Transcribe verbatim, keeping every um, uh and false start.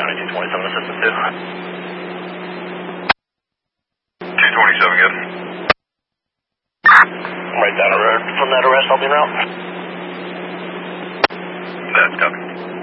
County two twenty-seven, assistant two. two twenty-seven, good. Right down the road. From that arrest, I'll be in route. That's copy.